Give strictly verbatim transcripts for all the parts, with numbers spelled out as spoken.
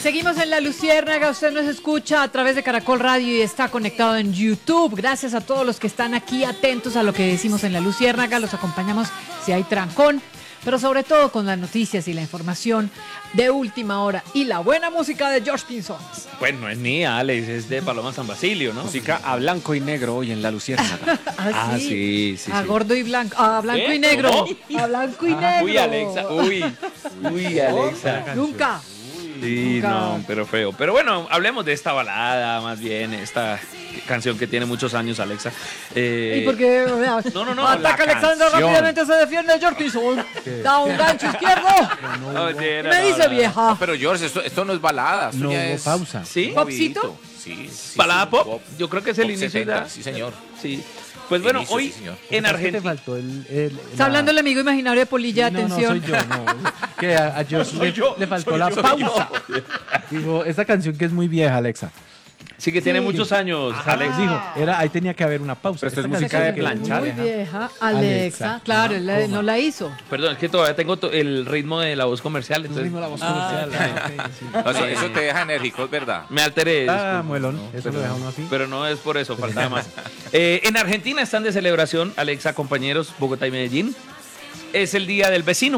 Seguimos en La Luciérnaga, usted nos escucha a través de Caracol Radio y está conectado en YouTube. Gracias a todos los que están aquí atentos a lo que decimos en La Luciérnaga, los acompañamos si hay trancón, pero sobre todo con las noticias y la información de última hora y la buena música de George Pinzón. Pues no es mía, Alex, es de Paloma San Basilio, ¿no? Música a blanco y negro hoy en La Luciérnaga. ¿Ah, Ah, sí, sí, A sí. gordo y blanco, a blanco ¿Eh? y negro, ¿Cómo? a blanco y Ah, negro. uy, Alexa, uy, uy, Alexa. Nunca. Sí, Nunca. no, pero feo. Pero bueno, hablemos de esta balada, más bien, esta canción que tiene muchos años, Alexa. Eh, ¿Y por qué? No, no, no, Ataca la Alexander, canción. rápidamente se defiende George Pinzón. Da un gancho izquierdo. Oye, Y era me la dice balada. vieja. Pero George, esto, esto no es balada, esto No ya hubo es pausa. ¿Sí? ¿Popcito? Sí, sí, ¿Balada sí, pop? Yo creo que es el Pop inicio setenta, de- sí, señor. Sí. Pues bueno, Inicio, hoy sí, señor. en ¿Qué te Argentina. faltó? El, el- Está la- hablando el amigo imaginario de Polilla, No, atención. no, soy yo, no. Que a, a George le, le faltó la pausa. Dijo, esta canción que es muy vieja, Alexa. Sí, que tiene muchos años, Alex. Dijo, era, ahí tenía que haber una pausa. Pero esto es Esta música canción de que es muy planchar. Muy vieja. vieja, Alexa. Alexa. Claro, él la- Coma. no la hizo. Perdón, es que todavía tengo to- el ritmo de la voz comercial, entonces Ritmo de la voz comercial. Ah, ok, sí. O sea, eso te deja enérgico, es verdad. me alteré. Ah, disculpe. muelón. Eso lo deja uno así. Pero no es por eso, faltaba más. Eh, en Argentina están de celebración, Alexa, compañeros, Bogotá y Medellín. Es el Día del Vecino.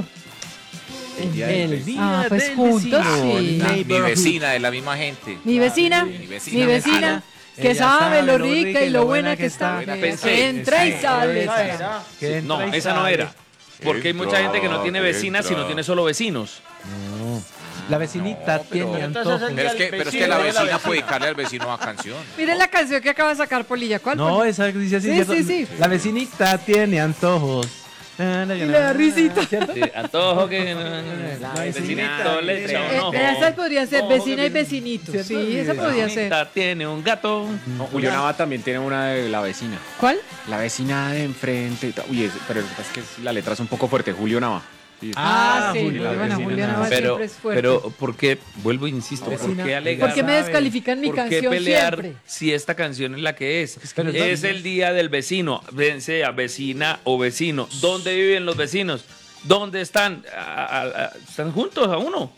El día Ah, pues del juntos, vecino. sí. Mi vecina de la misma gente. Mi vecina, Mi vecina. mi vecina, que Ella sabe lo rica y lo buena que está. buena que está. Entra y sale. Esa. Que entra No, y esa no sale. era. Porque hay mucha gente que no tiene vecinas, sino tiene solo vecinos. La vecinita No, pero- tiene antojo. Pero es que, pero es que la vecina puede dedicarle al vecino una canción. Miren la canción que acaba de sacar Polilla. ¿Cuál? No, esa dice así. Sí, ¿cierto? sí, sí. La vecinita tiene antojos. Y le da risita. ¿Cierto? Sí, antojo que la vecinito le echa un Eh, ojo. esas podrían ser vecina y vecinito. ¿Cierto? Sí, esa podría ser. Vecinita tiene un gato. No, Julio Nava también tiene una de la vecina. ¿Cuál? La vecina de enfrente. Uy, es- pero lo que pasa es que la letra es un poco fuerte. Julio Nava. Sí. Ah, sí, Juli, la muy buena, vecina. Juliana Nava Pero, siempre es fuerte. pero, ¿por qué? Vuelvo e insisto, ¿por Vecina. qué alegar? ¿Por qué me sabe. descalifican mi ¿Por qué canción pelear siempre? si esta canción es la que es? Pero Es es- el día del vecino, bien sea vecina o vecino. ¿Dónde viven los vecinos? ¿Dónde están? A- a- a- ¿Están juntos a uno?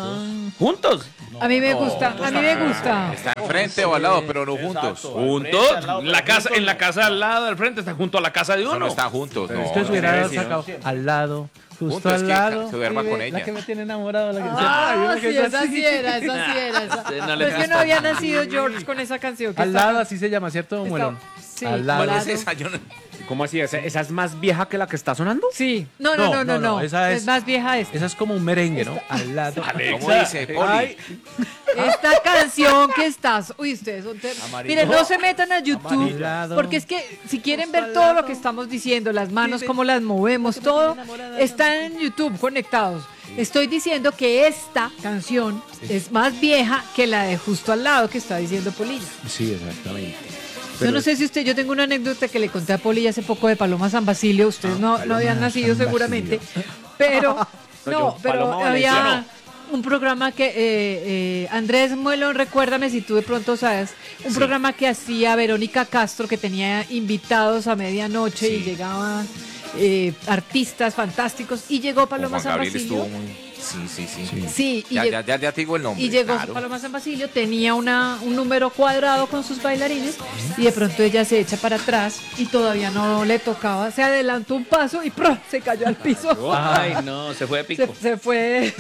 ¿Juntos? A mí me gusta, a mí me gusta. Está enfrente o al lado, pero no juntos. ¿Juntos? La casa, en la casa al lado del frente, están junto a la casa de Eso no uno. están juntos. Pero No, es que se no, hubiera sí, sacado al lado, justo Junto, es al que lado. se duerma Ahí con ve, ella. La que me tiene enamorado. La que Ah, Ay, una que sí, es esa así. sí era, esa sí era. esa. Usted no Pero le es que gusta. no había nacido George con esa canción. que Al está- lado, así se llama, ¿cierto, está- Muelón? Sí, Al lado. ¿Cuál al es lado. esa? Yo no- ¿Cómo así? ¿Esa, esa es más vieja que la que está sonando? Sí. No, no, no, no, no. esa Es más vieja esta. Esa es como un merengue, ¿no? Al lado. ¿Cómo dice, Poli? Ay, Esta canción que estás. Uy, ustedes son ter- Miren, no se metan a YouTube. Amarillado. Porque es que si quieren ver todo lo que estamos diciendo, las manos, cómo las movemos, todo, está en YouTube conectados. Estoy diciendo que esta canción es más vieja que la de Justo al lado que está diciendo Polilla. Sí, exactamente. Yo no sé si usted, yo tengo una anécdota que le conté a Polilla hace poco de Paloma San Basilio. Ustedes no, no habían nacido San seguramente, pero no, yo, pero Paloma había Valenciano. un programa que eh, eh, Andrés Muelón, recuérdame si tú de pronto sabes, un programa que hacía Verónica Castro que tenía invitados a medianoche y llegaban eh, artistas fantásticos y llegó Paloma Juan San Gabriel Basilio. estuvo muy... Sí, sí, sí. Sí, y Ya, llegó- ya, ya, ya te digo el nombre. y llegó claro. Paloma San Basilio, tenía una, un número cuadrado con sus bailarines y de pronto ella se echa para atrás y todavía no le tocaba, se adelantó un paso y ¡pro! Se cayó al piso. Ay, no, se fue de Se, pico. se fue.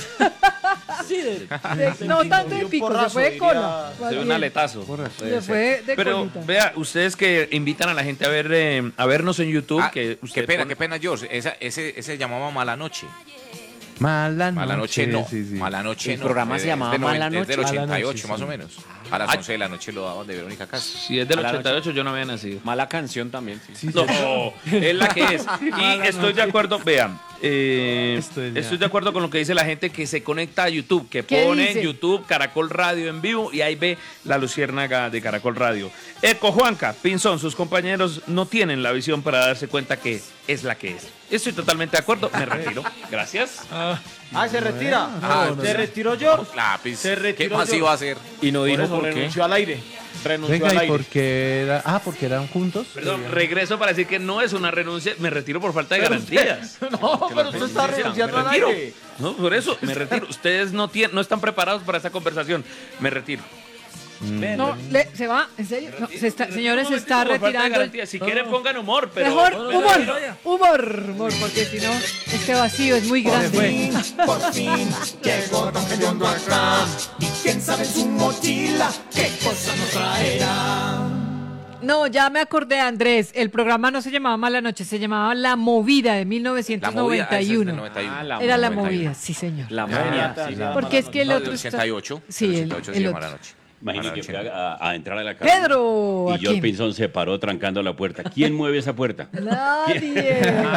Se- no tanto de pico, se fue de cola. más Se dio un bien. aletazo. Se fue de Pero colita. vea, ustedes que invitan a la gente a ver eh, a vernos en YouTube, Ah, que usted qué pena, pone- qué pena, George. Esa, ese, ese se llamaba Mala Noche. Mala noche. Mala Noche no. Sí, sí. Mala Noche El no. programa Eh, se llamaba es de Mala noventa, es del Noche. ochenta y ocho, Mala Noche, más sí. o menos. A las once de la noche lo daban de Verónica Castro. Si es del A la ochenta y ocho, yo no había nacido. Mala canción también. Sí. Sí, No, sí. es la que es. Y estoy de acuerdo, vean, eh, Esto es ya. estoy de acuerdo con lo que dice la gente que se conecta a YouTube, que ¿Qué pone dice? en YouTube Caracol Radio en vivo y ahí ve la luciérnaga de Caracol Radio. Eco Juanca, Pinzón, sus compañeros no tienen la visión para darse cuenta que es la que es. Estoy totalmente de acuerdo, me retiro. Gracias. Ah, se retira. Ah, se retiró yo. Lápiz. Se retiró ¿Qué más yo. iba a hacer? Y no Por dijo eso por qué. renunció al aire. Renunció Venga, al ¿y aire. por qué era? Ah, porque eran juntos. Perdón, regreso para decir que no es una renuncia, me retiro por falta de garantías. No, pero usted está renunciando me al retiro. aire. No, por eso, me retiro. Ustedes no, tienen, no están preparados para esta conversación. Me retiro. No, le- se va, en serio. No, se está, señores, se No, está por falta de retirando. garantías. Si quieren, pongan humor, pero. Mejor pero- humor, humor, humor, porque si no, este vacío es muy grande. Por fin llegó Don Gediondo acá. Y quién sabe en su mochila qué cosa nos traerá. No, ya me acordé, Andrés. El programa no se llamaba Mala Noche, se llamaba La Movida de mil novecientos noventa y uno. La movida, esa es del noventa y uno. Ah, la Era La noventa y uno. Movida, sí, señor. La Ah, movida. ya, sí, ya. la- Porque es que el No, otro del está- ochenta y ocho. Sí, del el- ochenta y ocho el se llama otro. La Noche. Imagínate Mala que noche. a, a- a entrar a la casa. Pedro, ¿a Y George quién? Pinzón se paró trancando la puerta. ¿Quién mueve esa puerta? Nadie.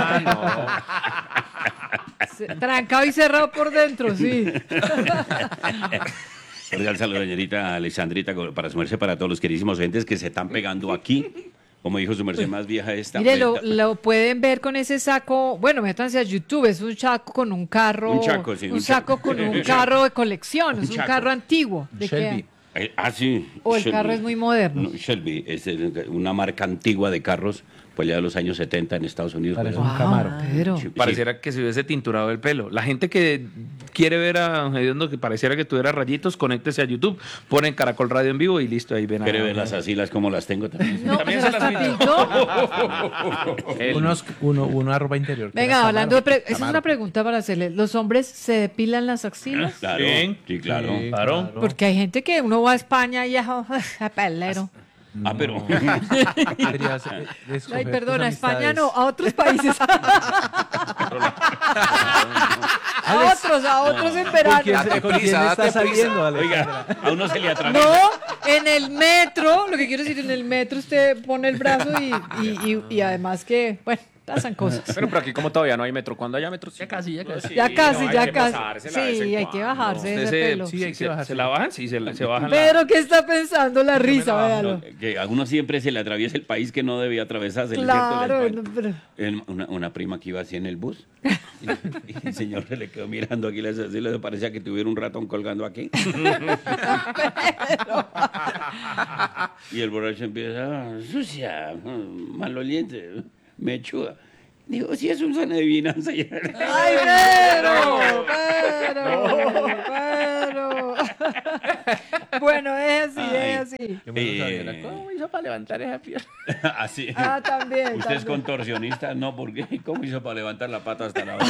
Se- Trancado y cerrado por dentro, sí. Cordial saludo, señorita Alexandrita, para su merced, para todos los queridísimos oyentes que se están pegando aquí. Como dijo su merced más vieja esta. Mire, lo, Meta- lo pueden ver con ese saco. Bueno, métanse a YouTube. Es un saco con un carro. Un chaco, sí, Un un saco chaco. con un Un carro de colección. Es un chaco. carro antiguo. ¿De qué? Shelby. Eh, Ah, sí. O el Shelby. carro es muy moderno. No, Shelby es eh, una marca antigua de carros, pues ya de los años setenta en Estados Unidos. Parece pues, un Camaro. Pedro. sí, Pareciera que se hubiese tinturado el pelo. La gente que quiere ver a Gediondo que pareciera que tuviera rayitos, conéctese a YouTube, ponen Caracol Radio en vivo y listo, ahí ven a ¿Quiere verlas así, las como las tengo también? No, También se se las las pintó. Unos, uno, una arroba interior. que Venga, era hablando de. Camaro. pre- Esa es Camaro. una pregunta para hacerle. ¿Los hombres se depilan las axilas? Claro, Sí. sí, claro. Sí, Claro. Porque hay gente que uno va a España y ya. A pelero. Ah, pero... Deberías, eh, escoger Ay, tus perdona, a España no, amistades. a otros países. A otros, a otros en ¿Con verano. quién, Date con quién prisa, está date saliendo, Oiga, Alejandra? a uno se le atraviesa. No, en el metro, lo que quiero decir, en el metro usted pone el brazo y, y, y, y además que, bueno, pasan cosas. Pero por aquí como todavía no hay metro. Cuando haya metro, ya casi, ya casi. Ya casi, no, hay ya que casi. pasársela de vez en Sí, hay que cuando. bajarse ¿Usted ese se, pelo. Sí, hay que se- bajarse. se la bajan? Sí, se, la- se bajan. la- Pero, ¿qué está pensando la risa? Véalo. Que a uno siempre se le atraviesa el país que no debía atravesarse. ¿cierto? Claro, Les- no, pero- El- Una, una prima que iba así en el bus y, y el señor se le quedó mirando aquí, les, así le parecía que tuviera un ratón colgando aquí. Y el borracho empieza, "Ah, sucia, mm, maloliente, mechuda. Digo, si es un sana adivinanza. ya". ¡Ay, pero! ¡Pero! ¡Pero! Bueno, es así, Ay. es así. Eh, ¿Cómo hizo para levantar esa pierna? así. Ah, también. ¿Usted es también. contorsionista? No, porque ¿cómo hizo para levantar la pata hasta la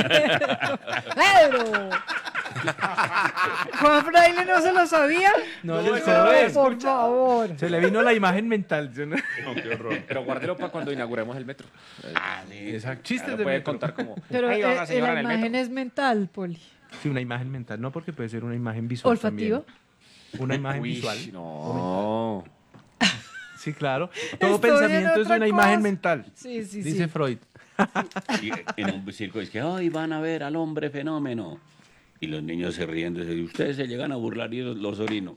¡Pero! ¿Juan Fraile no se lo sabía? No, No, le sabes. por favor. Se le vino la imagen mental. ¿sí, no? Pero guárdelo para cuando inauguremos el metro. Exacto. Chistes Lo de puede metro. contar como. Pero ahí va eh, una eh, señora la en el imagen metro. es mental, Poli. Sí, una imagen mental. No, porque puede ser una imagen visual. ¿Olfativa? también. Una imagen Uy, visual. no. Sí, claro. Todo Estoy en pensamiento es otra una imagen cosa. mental. Sí, sí, Dice sí. Freud. Y en un circo es que hoy van a ver al hombre fenómeno. Y los niños se ríen. Y ustedes se llegan a burlar y los, los orino.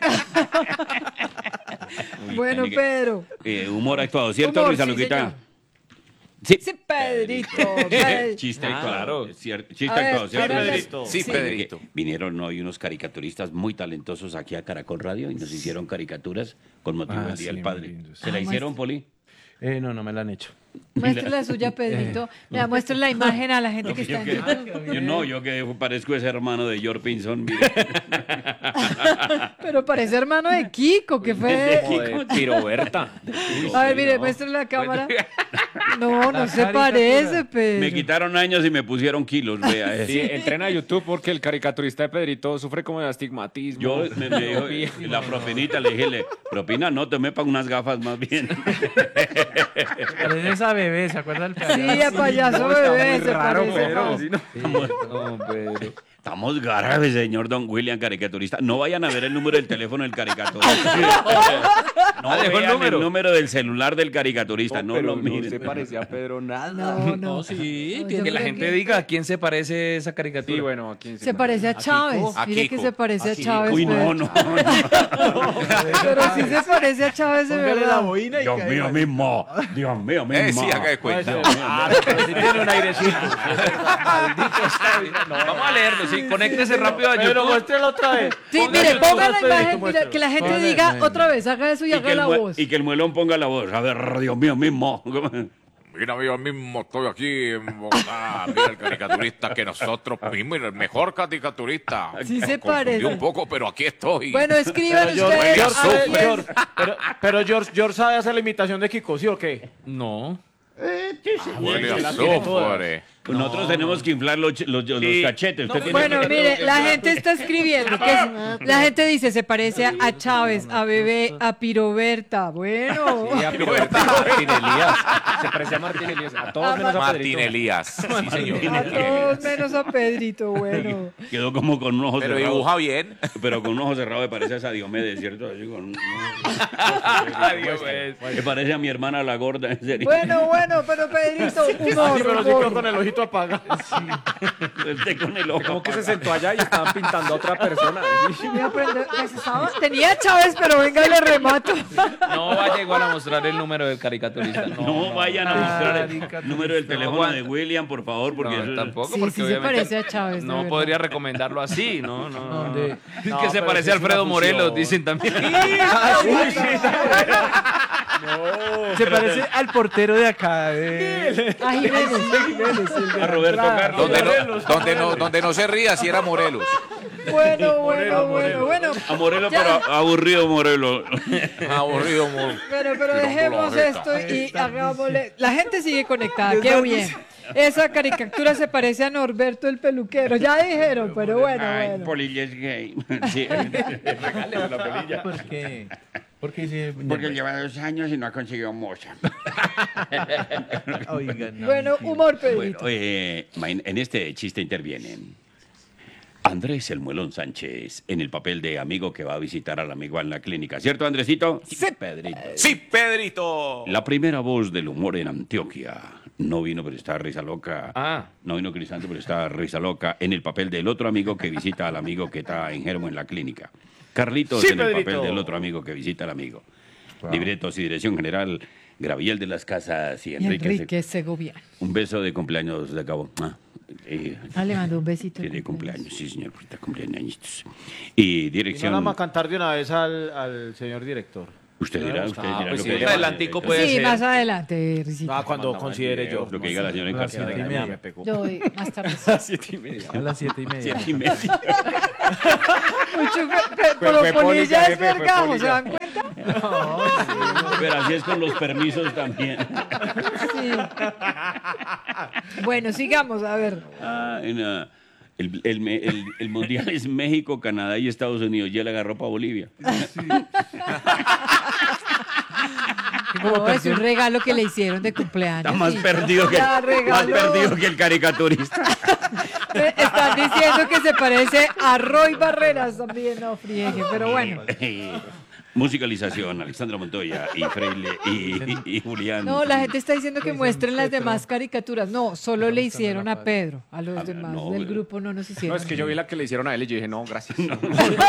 Bueno, Así que, Pedro. eh, humor actuado, ¿cierto, Humor, Luisa sí, Luquita? señor. Sí. Sí, Pedrito. Pe- Chiste Ah, actuado. claro. Cierto, chiste A ver, actuado, ¿cierto? hágale. Pedrito. Sí, Sí. Pedrito. Que vinieron hoy unos caricaturistas muy talentosos aquí a Caracol Radio y nos hicieron caricaturas con motivo Ah, del Día sí, del muy Padre. lindos. ¿Se la Ah, hicieron, muestra- Poli? Eh, no, no me la han hecho. Muestre la suya, Pedrito. Mira, muestre la imagen a la gente que está Yo, en que- YouTube. yo no, yo que parezco ese hermano de George Pinzón. mire. Pero parece hermano de Kiko, que fue. Como de Piroberta. A ver, mire, muestre la cámara. No, no se parece, Pedro. Me quitaron años y me pusieron kilos, vea. eh. Sí, entrena a YouTube porque el caricaturista de Pedrito sufre como de astigmatismo. Yo me, me dijo, eh, la propinita, le dije, le, propina, no, te me pago unas gafas más bien. Parece esa bebé, ¿se acuerda del Sí, a payaso No, está bebé, muy se raro, parece pero más. sí, no. No, Pedro. Estamos graves, señor Don William, caricaturista. No vayan a ver el número número del teléfono del caricaturista. No, Ah, dejó el vean número. el número del celular del caricaturista, no, pero lo miren. no se parecía a Pedro nada. No, no. sí. No, Que yo la creo gente que- diga a quién se parece esa caricatura. Sí, bueno, ¿a quién Se parece a Chávez. A Mire Kiko. que se parece a, A Kiko. Chávez. Uy, pero- no, no, no. Pero sí se parece a Chávez de Póngale la verdad. boina y Dios que- mío mismo, Dios mío mismo. Eh, sí, haga de cuenta. Ah, pero sí tiene un airecito. Vamos a leerlo, sí. Conéctese rápido a Pero YouTube. muéstrelo otra vez. Sí, Póngale mire, el ponga la rostro y imagen, mira, muéstralo. que la gente Póngale- diga otra vez, haga eso y, Y que, haga el la mue- voz. y que el muelón ponga la voz. A ver, Dios mío mismo. Mira, yo mismo estoy aquí en Bogotá. Mira el caricaturista que nosotros mismos, el mejor caricaturista. Sí se Confundí parece. un poco, pero aquí estoy. Bueno, escriban Pero George, ustedes. George a sabe- quién- George- pero, pero George, George sabe hacer la imitación de Kiko, ¿sí o qué? No. Huele a la tiene toda. azufre. Nosotros tenemos que inflar los, ch- los, los Sí. cachetes. Usted tiene Bueno, que- mire, la gente está escribiendo que es- la gente dice se parece a, a Chávez, a Bebé, a Piroberta. Bueno, Y a Piroberta Martín Elías. Se parecía a Martín Elías. A todos menos a Martín Pedrito. Elías. Sí, señor. a todos menos a Pedrito. Bueno, Quedó como con un ojo Pero cerrado. dibuja bien. Pero con un ojo cerrado me parece a esa Diomedes, ¿cierto? Así con un- Adiós, pues. Me parece a mi hermana la gorda, en serio. bueno, bueno, pero Pedrito, Ah, sí, humor, pero sí quedó humor. con el ojito apagado. Usted con el ojo Como que se apagado. sentó allá y estaban pintando a otra persona. Voy a aprender- pues, estaba- Tenía a Chávez, pero venga y le remato. No vaya igual a mostrar el número del caricaturista. No, No, vayan a mostrar el número del teléfono aguanta. de William, por favor, porque No, eso- tampoco, Sí, porque sí se obviamente parece a Chávez, de no verdad. podría recomendarlo así, no, no. no. ¿Dónde? Es No, que se pero parece sí a es Alfredo una Morelos, fusión. dicen también. Se parece al portero de acá. De... A Jiménez. a Roberto Carlos. Donde no, donde, no, donde no se ría si era Morelos. Bueno, bueno, bueno, bueno. A Morelos, Ya. pero aburrido Morelos. Aburrido, Morelos. Bueno, pero Tirando dejemos la esto y hagámosle. La gente sigue conectada, qué bien. Esa caricatura se parece a Norberto el peluquero. Ya dijeron, pero bueno, Ay, bueno. Polilla es gay. Sí. ¿Por qué? Porque dice. Porque lleva dos años y no ha conseguido moza. Oigan, no, Bueno, mentira. humor, Bueno, Pedrito. eh, en este chiste intervienen Andrés el Muelón Sánchez en el papel de amigo que va a visitar al amigo en la clínica. ¿Cierto, Andresito? Sí, Pedrito. Sí, Pedrito. La primera voz del humor en Antioquia. No vino, pero está risa loca. Ah. No vino Crisanto, pero está risa loca. En el papel del otro amigo que visita al amigo que está enfermo en la clínica. Carlitos Sí, en el Pedrito. papel del otro amigo que visita al amigo. Libretos y dirección general, Graviel de las Casas y Y Enrique. Enrique Segoviano. Un beso de cumpleaños de cabo. Ah, eh, Ah, le mandó un besito. sí, de cumpleaños, sí, señor, ahorita cumpleaños. Y Y no dirección. la vamos a cantar de una vez al, al señor director. Usted dirá, usted Ah, dirá pues lo sí, que más diga. adelantico puede Sí, ser. más adelante, Risito. Ah, cuando Mandaba considere el yo. video. Lo que diga la señora A las Encarnación. siete y media. me pegó. Yo doy más tarde. Siete y media. A las siete y media. Siete y media. Mucho, pero fue Polilla polilla, es jefe, fue vergajo, ¿se polilla. dan cuenta? Pero así es con los permisos también. Sí. Bueno, sigamos, a ver. Ah, en, ah, el, el, me- el- el mundial es México, Canadá y Estados Unidos. Ya le agarró para Bolivia. No, es un regalo que le hicieron de cumpleaños. Está más sí. perdido que, Ya más regaló. perdido que el caricaturista. Me Están diciendo que se parece a Roy Barreras también, no friegue, pero bueno. Musicalización, Alexandra Montoya y Freile y, y- y Julián. No, la gente está diciendo que muestren las demás caricaturas. No, solo le hicieron a Pedro. A los Ah, demás no, del pero- grupo no nos No, hicieron. es que yo vi la que le hicieron a él y yo dije, no, gracias. El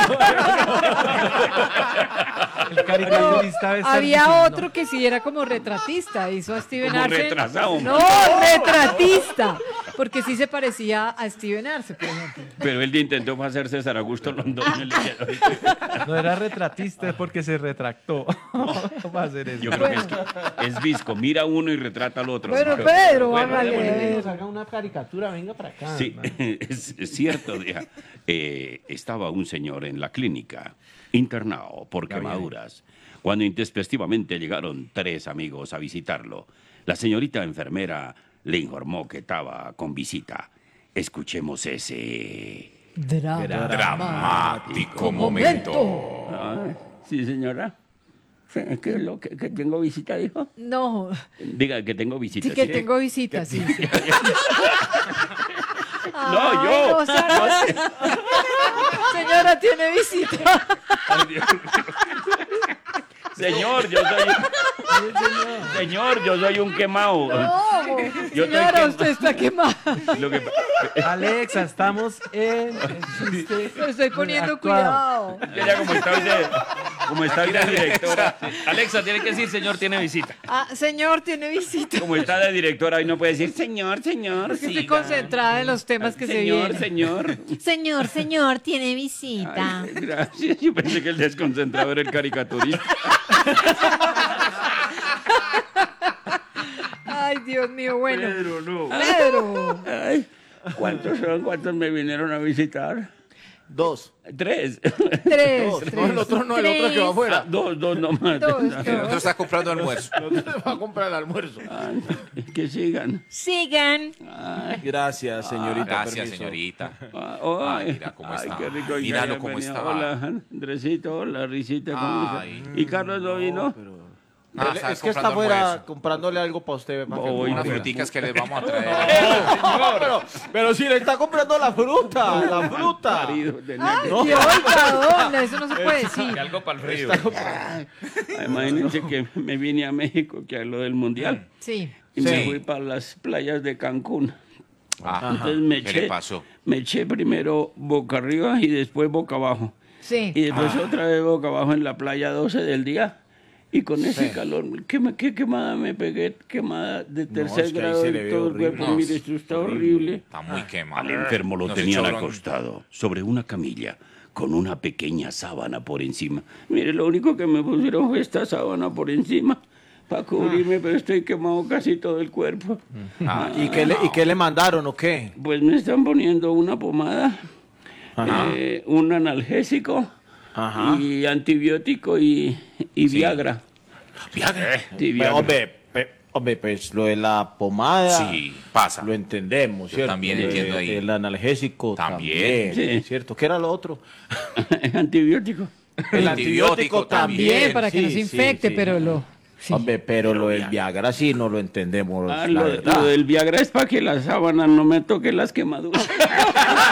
caricaturista debe estar Había diciendo, otro que sí era como retratista, hizo a Steven Como Arce. retrasado. No, retratista, porque sí se parecía a Steven Arce, por ejemplo. Pero él intentó hacer César Augusto Rondón. el- No era retratista, es porque se retractó. ¿Cómo va a hacer eso? Yo creo que es, es visco. Mira uno y retrata al otro. Bueno, ¿no? Pedro, Bueno, hágale. Haga una caricatura, venga para acá. Sí, es, es cierto. Deja. Eh, estaba un señor en la clínica, internado por quemaduras, cuando intempestivamente llegaron tres amigos a visitarlo. La señorita enfermera le informó que estaba con visita. Escuchemos ese... Drama. Dramático momento. Ah, sí, señora. ¿Qué es lo que, que tengo visita, dijo? No, Diga que tengo visita. sí que ¿sí? tengo visita, sí. sí. No, Ay, yo. no, Sara. Señora, tiene visita. señor, yo soy un... Señor, yo soy un quemado. No, Yo señora, estoy usted está quemada. Lo que... Alexa, estamos en... Me estoy poniendo Actuado. cuidado. Ella como está hoy de, como está hoy de directora, Alexa, tiene que decir, señor, tiene visita. Ah, señor, tiene visita. como está de directora hoy no puede decir señor, señor, Porque estoy siga. concentrada en los temas que se Señor, vienen. señor. Señor, señor, tiene visita. Ay, gracias. Yo pensé que el desconcentrado era el caricaturista. Ay, Dios mío, bueno. Pedro, no. Pedro. Ay, ¿cuántos son? ¿Cuántos me vinieron a visitar? Dos. Tres. Tres. Dos. tres. No, el otro no, el otro que va Ah, afuera. dos, dos nomás. Dos, El dos. otro está comprando almuerzo. El otro se va a comprar el almuerzo. Ay, que sigan. Sigan. Gracias, señorita. Gracias, permiso. señorita. Ah, Ay, mira cómo ay, está. qué rico. y Míralo ya cómo venía. está. Hola, Andresito. Hola, Risita. ¿Cómo Ay. está? ¿Y Carlos no vino? Ah, Él- está es que está comprando afuera almuerzo. comprándole algo para usted. para que Voy, coma. Unas pero- fruticas que les vamos a traer. No, pero, pero si le está comprando la fruta, la fruta. Marido, tenía que- No. Dios, perdón, eso no se puede decir. Que algo para el frío. Ah, imagínense que me vine a México, que a lo del mundial, Sí. y me Sí. fui para las playas de Cancún. Ah, Entonces me ¿qué eché, le pasó? me eché primero boca arriba y después boca abajo. Sí. Y después Ah. otra vez boca abajo en la playa doce del día. Y con ese calor, ¿qué, me- qué quemada me pegué? Quemada de tercer es que ahí grado se en le ve todo el horrible. cuerpo. No, Mire, esto está horrible. Está muy quemado. Al enfermo lo Nos tenían echaron- acostado sobre una camilla con una pequeña sábana por encima. Mire, lo único que me pusieron fue esta sábana por encima para cubrirme, pero estoy quemado casi todo el cuerpo. Ah, ¿Y qué, le, ¿Y qué le mandaron o qué? Pues me están poniendo una pomada, eh, un analgésico Ajá. y antibiótico y, y Viagra. Viagra. Sí, Pero, Viagra. hombre, pe- hombre, pues lo de la pomada. Sí, pasa. Lo entendemos, ¿cierto? también Lo de- entiendo ahí. El analgésico También. también. Sí. ¿Cierto? ¿Qué era lo otro? antibiótico. El antibiótico También para que sí, no se sí, infecte, sí. pero lo. sí. Hombre, pero lo del Viagra sí no lo entendemos, Ah, la lo, verdad. lo del Viagra es para que la sábana no me toque las quemaduras.